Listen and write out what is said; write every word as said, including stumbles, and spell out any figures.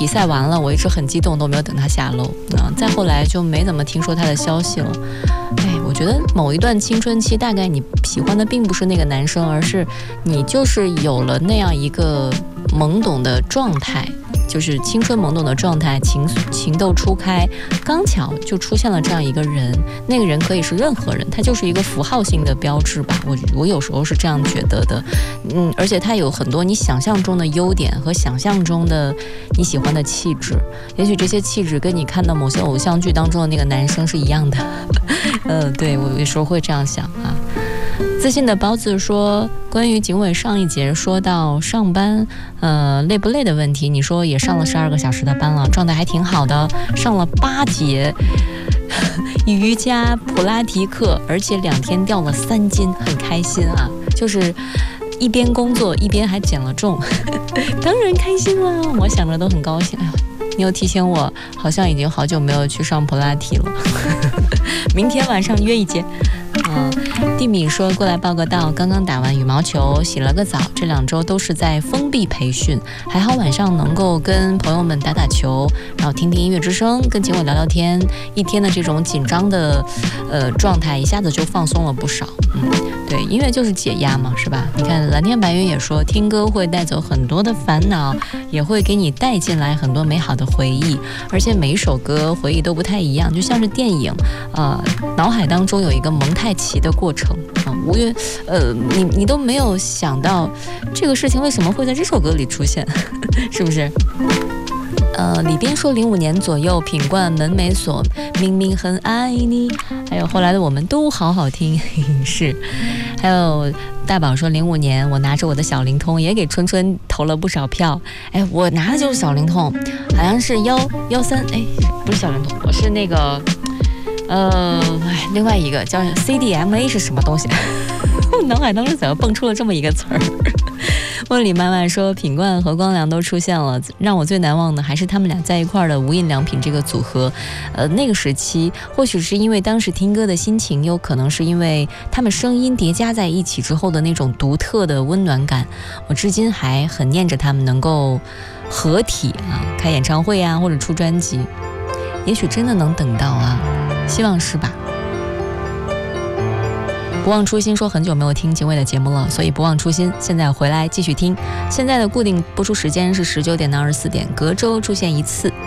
比赛完了，我一直很激动，都没有等他下楼。嗯，再后来就没怎么听说他的消息了。哎，我觉得某一段青春期，大概你喜欢的并不是那个男生，而是你就是有了那样一个懵懂的状态，就是青春懵懂的状态，情情窦初开，刚巧就出现了这样一个人。那个人可以是任何人，他就是一个符号性的标志吧。我我有时候是这样觉得的。嗯，而且他有很多你想象中的优点和想象中的你喜欢的气质，也许这些气质跟你看到某些偶像剧当中的那个男生是一样的。嗯，对，我有时候会这样想啊。自信的包子说，关于警委上一节说到上班呃累不累的问题，你说也上了十二个小时的班了，状态还挺好的，上了八节瑜伽普拉提课，而且两天掉了三斤，很开心啊，就是一边工作一边还减了重。当然开心了，我想着都很高兴。哎呦，你又提醒我，好像已经好久没有去上普拉提了。明天晚上约一节。嗯，地米说过来报个到，刚刚打完羽毛球，洗了个澡，这两周都是在封闭培训，还好晚上能够跟朋友们打打球，然后听听音乐之声，跟警委聊聊天，一天的这种紧张的呃状态一下子就放松了不少。嗯，对，音乐就是解压嘛，是吧？你看蓝天白云也说，听歌会带走很多的烦恼，也会给你带进来很多美好的回忆，而且每一首歌回忆都不太一样，就像是电影，呃，脑海当中有一个蒙太奇的过程啊，无论呃，你你都没有想到这个事情为什么会在这首歌里出现，是不是？呃，里边说零五年左右，品冠门没锁，明明很爱你，还有后来的我们都好好听，是。还有大宝说零五年，我拿着我的小灵通也给春春投了不少票。哎，我拿的就是小灵通，好像是幺幺三，哎，不是小灵通，我是那个。呃，哎，另外一个叫 C D M A 是什么东西？我脑海当中怎么蹦出了这么一个词儿？问里慢慢说，品冠和光良都出现了，让我最难忘的还是他们俩在一块儿的无印良品这个组合。呃，那个时期，或许是因为当时听歌的心情，有可能是因为他们声音叠加在一起之后的那种独特的温暖感，我至今还很念着他们能够合体啊，开演唱会啊，或者出专辑，也许真的能等到啊。希望是吧？不忘初心说很久没有听警委的节目了，所以不忘初心现在回来继续听。现在的固定播出时间是十九点到二十四点，隔周出现一次。